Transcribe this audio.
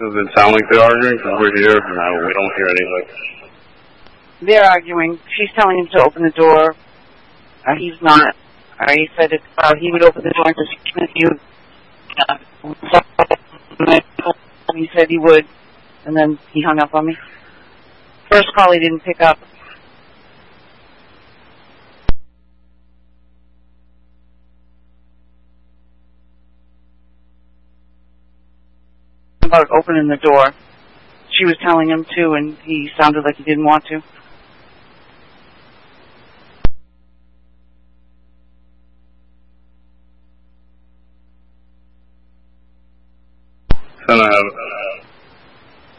Does it sound like they're arguing? Because we're here and we don't hear anything. They're arguing. She's telling him to open the door. He's not. He said he would open the door and just he said he would, and then he hung up on me. First call he didn't pick up. About opening the door. She was telling him to, and he sounded like he didn't want to. Then I have